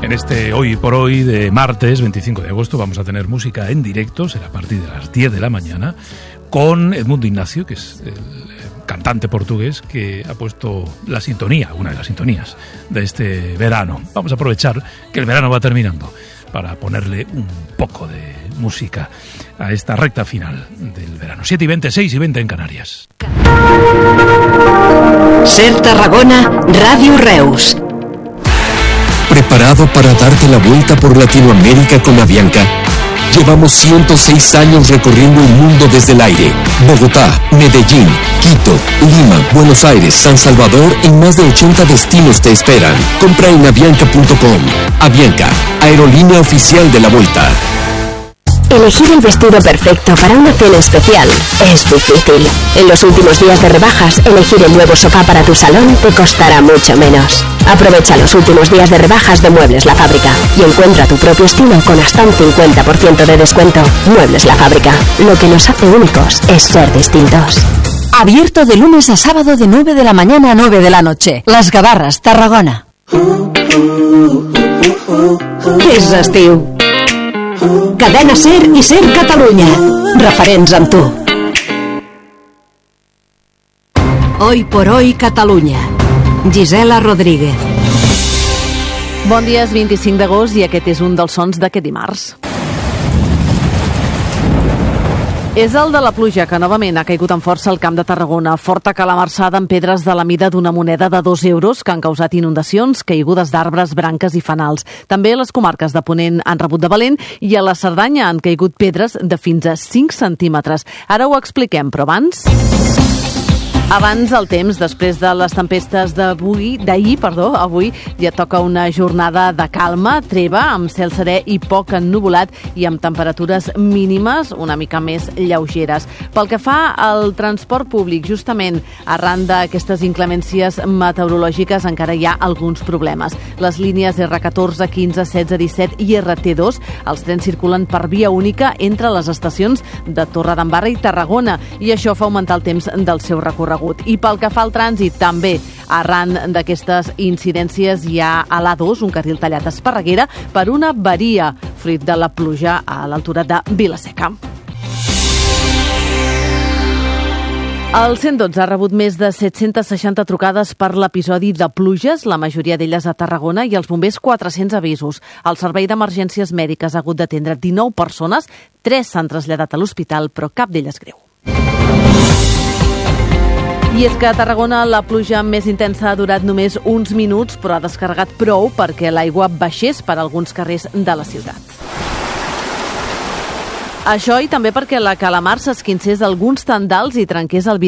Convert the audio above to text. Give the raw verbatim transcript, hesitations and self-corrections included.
En este Hoy por Hoy de martes veinticinco de agosto vamos a tener música en directo, será a partir de las diez de la mañana, con Edmundo Ignacio, que es el cantante portugués que ha puesto la sintonía, una de las sintonías de este verano. Vamos a aprovechar que el verano va terminando para ponerle un poco de música a esta recta final del verano. siete y veinte, seis y veinte en Canarias. Ser Tarragona, Radio Reus. ¿Preparado para darte la vuelta por Latinoamérica con Avianca? Llevamos ciento seis años recorriendo el mundo desde el aire. Bogotá, Medellín, Quito, Lima, Buenos Aires, San Salvador, en más de ochenta destinos te esperan. Compra en avianca punto com. Avianca, aerolínea oficial de la Vuelta. Elegir el vestido perfecto para una cena especial es difícil. En los últimos días de rebajas, elegir el nuevo sofá para tu salón te costará mucho menos. Aprovecha los últimos días de rebajas de Muebles La Fábrica y encuentra tu propio estilo con hasta un cincuenta por ciento de descuento. Muebles La Fábrica. Lo que nos hace únicos es ser distintos. Abierto de lunes a sábado de nueve de la mañana a nueve de la noche. Las Gavarres, Tarragona. És estiu. Cadena Ser i Ser Catalunya. Referents amb tu. Hoy por Hoy Catalunya. Gisela Rodríguez. Bon dia, és vint-i-cinc d'agost i aquest és un dels sons d'aquest dimarts. És el de la pluja que novament ha caigut amb força al Camp de Tarragona. Forta calamarsada amb pedres de la mida d'una moneda de dos euros que han causat inundacions, caigudes d'arbres, branques i fanals. També les comarques de Ponent han rebut de valent i a la Cerdanya han caigut pedres de fins a cinc centímetres. Ara ho expliquem, però abans... Abans el temps, després de les tempestes d'avui, d'ahir, perdó, avui ja toca una jornada de calma, treva, amb cel serè i poc ennuvolat i amb temperatures mínimes una mica més lleugeres. Pel que fa al transport públic, justament arran d'aquestes inclemències meteorològiques encara hi ha alguns problemes. Les línies erre catorze, quinze, setze, disset i erre te dos, els trens circulen per via única entre les estacions de Torredembarra i Tarragona i això fa augmentar el temps del seu recorregut. I pel que fa al trànsit, també arran d'aquestes incidències hi ha a l'A dos un carril tallat a Esparreguera per una avaria fruit de la pluja a l'altura de Vila-seca. El cent dotze ha rebut més de set-cents seixanta trucades per l'episodi de pluges, la majoria d'elles a Tarragona, i els bombers quatre-cents avisos. El Servei d'Emergències Mèdiques ha hagut d'atendre dinou persones, tres s'han traslladat a l'hospital, però cap d'elles greu. I és que a Tarragona la pluja més intensa ha durat només uns minuts, però ha descarregat prou perquè l'aigua baixés per alguns carrers de la ciutat. Això i també perquè la calamar s'esquincés alguns tendals i trenqués el vidre